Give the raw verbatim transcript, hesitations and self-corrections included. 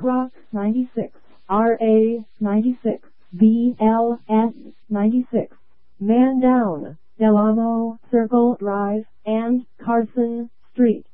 Croc ninety-six, R A ninety-six, B L S ninety-six, Man Down, Del Amo Circle Drive, and Carson Street.